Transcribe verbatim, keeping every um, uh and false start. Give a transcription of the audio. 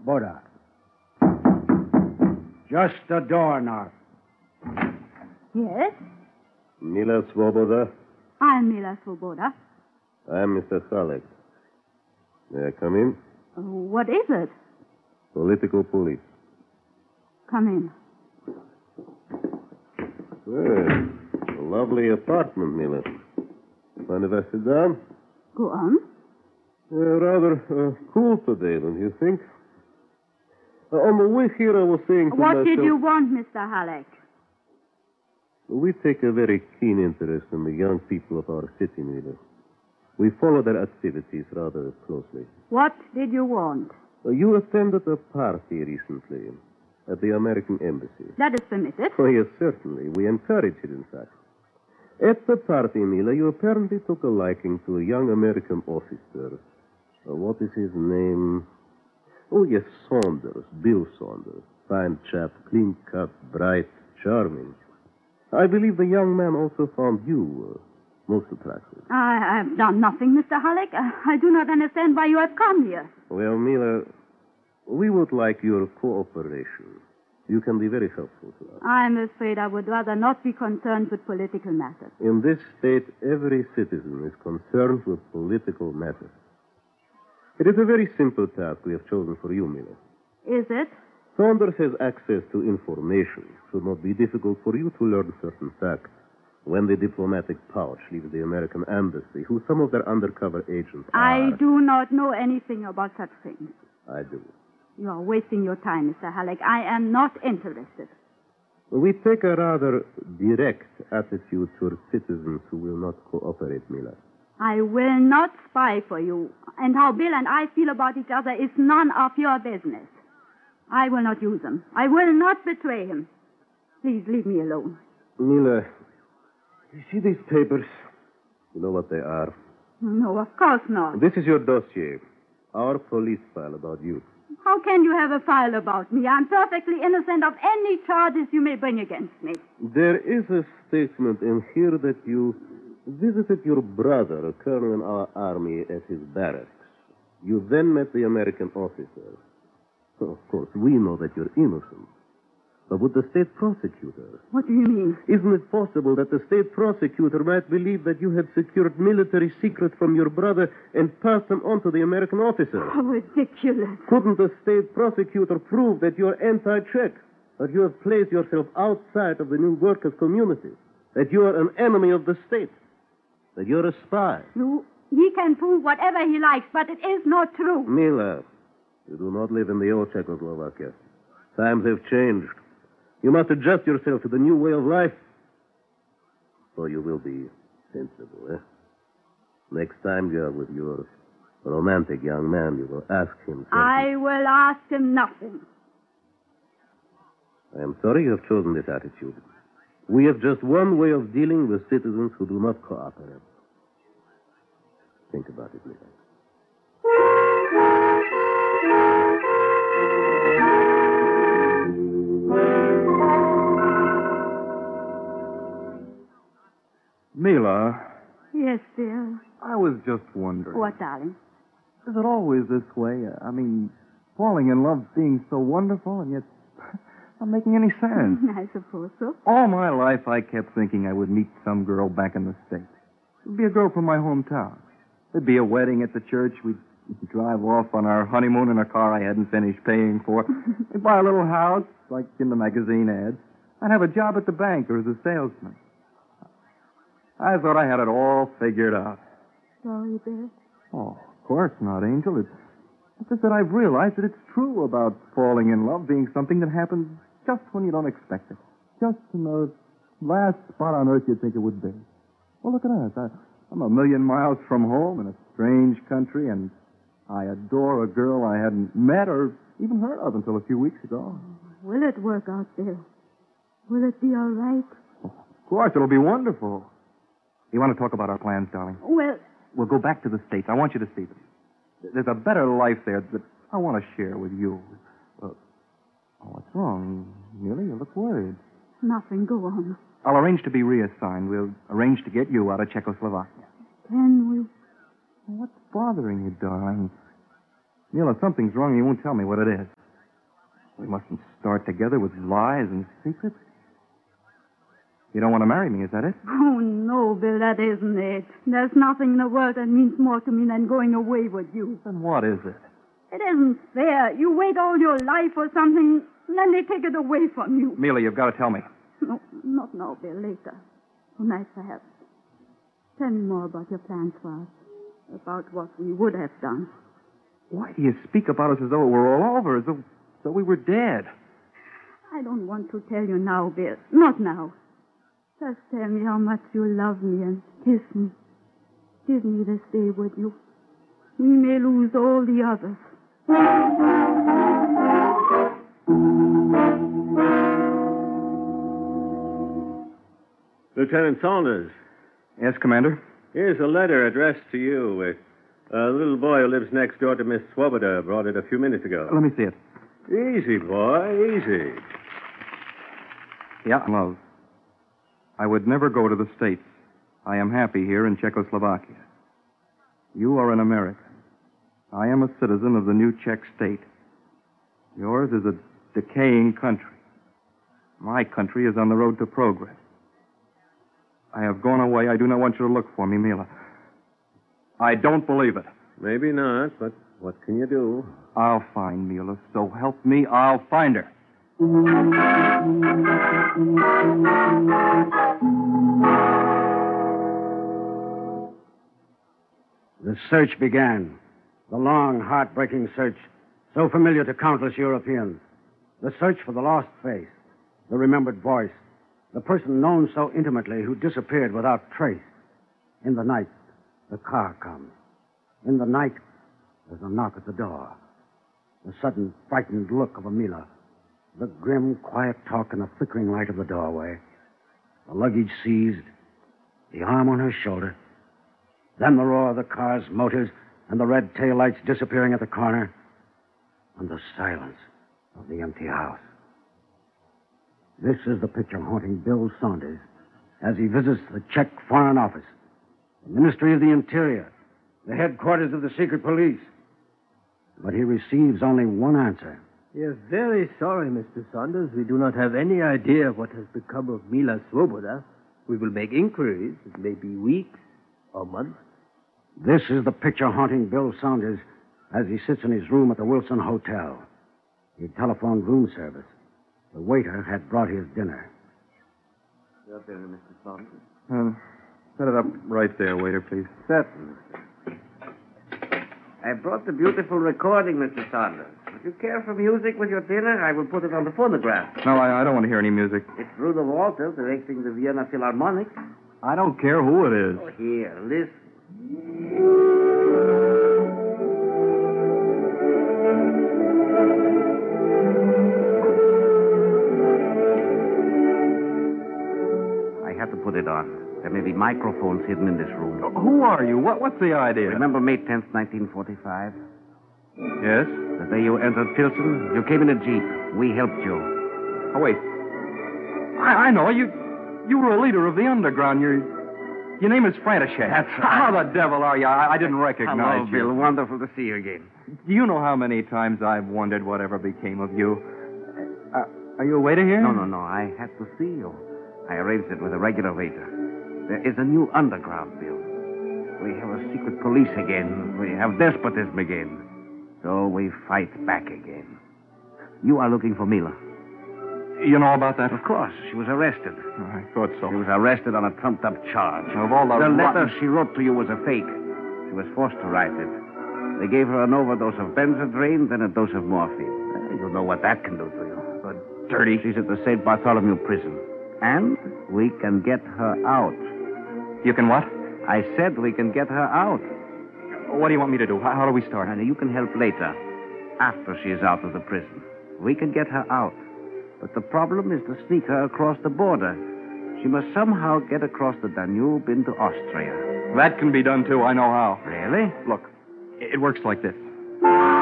Svoboda. Just a door knock. Yes? Mila Svoboda. I'm Mila Svoboda. I'm Mister Halleck. May I come in? Uh, what is it? Political police. Come in. Well, a lovely apartment, Mila. Mind if I sit down? Go on. Uh, rather uh, cool today, don't you think? Uh, on the way here, I was saying to What myself... did you want, Mister Halleck? We take a very keen interest in the young people of our city, Mila. We follow their activities rather closely. What did you want? Uh, you attended a party recently at the American Embassy. That is permitted. Oh, yes, certainly. We encourage it, in fact. At the party, Mila, you apparently took a liking to a young American officer. Uh, what is his name? Oh, yes, Saunders, Bill Saunders. Fine chap, clean-cut, bright, charming. I believe the young man also found you uh, most attractive. I have done nothing, Mister Halleck. I, I do not understand why you have come here. Well, Mila, we would like your cooperation. You can be very helpful to us. I'm afraid I would rather not be concerned with political matters. In this state, every citizen is concerned with political matters. It is a very simple task we have chosen for you, Mila. Is it? Saunders has access to information. It should not be difficult for you to learn certain facts. When the diplomatic pouch leaves the American embassy, who some of their undercover agents are... I do not know anything about such things. I do. You are wasting your time, Mister Halleck. I am not interested. We take a rather direct attitude toward citizens who will not cooperate, Mila. I will not spy for you. And how Bill and I feel about each other is none of your business. I will not use him. I will not betray him. Please leave me alone. Mila, you see these papers? You know what they are? No, of course not. This is your dossier. Our police file about you. How can you have a file about me? I'm perfectly innocent of any charges you may bring against me. There is a statement in here that you visited your brother, a colonel in our army, at his barracks. You then met the American officer. So, of course, we know that you're innocent. But would the state prosecutor... What do you mean? Isn't it possible that the state prosecutor might believe that you had secured military secrets from your brother and passed them on to the American officer? How ridiculous. Couldn't the state prosecutor prove that you're anti-Czech, that you have placed yourself outside of the new workers' community, that you are an enemy of the state, that you're a spy? You, he can prove whatever he likes, but it is not true. Mila, you do not live in the old Czechoslovakia. Times have changed. You must adjust yourself to the new way of life. So you will be sensible, eh? Next time you are with your romantic young man, you will ask him something. I will ask him nothing. I am sorry you have chosen this attitude. We have just one way of dealing with citizens who do not cooperate. Think about it, Mila. Mila. Yes, dear. I was just wondering. What, darling? Is it always this way? I mean, falling in love being so wonderful and yet not making any sense. I suppose so. All my life I kept thinking I would meet some girl back in the States. It would be a girl from my hometown. There'd be a wedding at the church. We'd drive off on our honeymoon in a car I hadn't finished paying for. We'd buy a little house, like in the magazine ads. I'd have a job at the bank or as a salesman. I thought I had it all figured out. Sorry, dear. Oh, of course not, Angel. It's, it's just that I've realized that it's true about falling in love being something that happens just when you don't expect it. Just in the last spot on earth you'd think it would be. Well, look at us. I, I'm a million miles from home in a strange country, and I adore a girl I hadn't met or even heard of until a few weeks ago. Will it work out, Bill? Will it be all right? Oh, of course, it'll be wonderful. You want to talk about our plans, darling? Well... We'll go back to the States. I want you to see them. There's a better life there that I want to share with you. Uh, oh, what's wrong? Millie, you look worried. Nothing. Go on. I'll arrange to be reassigned. We'll arrange to get you out of Czechoslovakia. Can we? What's bothering you, darling? Mila, something's wrong and you won't tell me what it is. We mustn't start together with lies and secrets. You don't want to marry me, is that it? Oh, no, Bill, that isn't it. There's nothing in the world that means more to me than going away with you. Then what is it? It isn't fair. You wait all your life for something, and then they take it away from you. Mila, you've got to tell me. No, not now, Bill. Later. Tonight, perhaps. Tell me more about your plans for us. About what we would have done. Why do you speak about us as though it were all over, as though, as though we were dead? I don't want to tell you now, Bill. Not now. Just tell me how much you love me and kiss me. Give me this day with you. We may lose all the others. Lieutenant Saunders, Yes, Commander? here's a letter addressed to you. A, a little boy who lives next door to Miss Swoboda brought it a few minutes ago. Let me see it. Easy, boy, easy. Yeah. Love. I would never go to the States. I am happy here in Czechoslovakia. You are an American. I am a citizen of the new Czech state. Yours is a decaying country. My country is on the road to progress. I have gone away. I do not want you to look for me, Mila. I don't believe it. Maybe not, but what can you do? I'll find Mila. So help me, I'll find her. The search began. The long, heartbreaking search, so familiar to countless Europeans. The search for the lost face, the remembered voice, the person known so intimately who disappeared without trace. In the night, the car comes. In the night, there's a knock at the door. The sudden, frightened look of Amila. The grim, quiet talk in the flickering light of the doorway. The luggage seized. The arm on her shoulder. Then the roar of the car's motors and the red taillights disappearing at the corner. And the silence of the empty house. This is the picture haunting Bill Saunders as he visits the Czech Foreign Office, the Ministry of the Interior, the headquarters of the secret police. But he receives only one answer. We are very sorry, Mister Saunders. We do not have any idea what has become of Mila Swoboda. We will make inquiries. It may be weeks or months. This is the picture haunting Bill Saunders as he sits in his room at the Wilson Hotel. He telephoned room service. The waiter had brought his dinner. Your dinner, Mister Saunders. Uh, set it up right there, waiter, please. Certainly. I brought the beautiful recording, Mister Saunders. If you care for music with your dinner, I will put it on the phonograph. No, I, I don't want to hear any music. It's Rudolf Walter directing the Vienna Philharmonic. I don't care who it is. Oh, here, listen. I have to put it on. There may be microphones hidden in this room. Who are you? What, what's the idea? Remember May tenth, nineteen forty-five? Yes? The day you entered Pilsen, you came in a jeep. We helped you. Oh, wait. I, I know. You you were a leader of the underground. Your, your name is František. That's right. How the devil are you? I, I didn't recognize Hello, you. Bill. Wonderful to see you again. Do you know how many times I've wondered whatever became of you? Uh, are you a waiter here? No, no, no. I had to see you. I arranged it with a regular waiter. There is a new underground, Bill. We have a secret police again. We have despotism again. So we fight back again. You are looking for Mila. You know about that? Of course. She was arrested. I thought so. She was arrested on a trumped-up charge. Of all the The letter rotten- she wrote to you was a fake. She was forced to write it. They gave her an overdose of Benzedrine, then a dose of morphine. Eh, You know what that can do to you. The dirty. She's at the Saint Bartholomew prison. And we can get her out. You can what? I said we can get her out. What do you want me to do? How, how do we start? And you can help later, after she is out of the prison. We can get her out. But the problem is to sneak her across the border. She must somehow get across the Danube into Austria. That can be done, too. I know how. Really? Look, it works like this.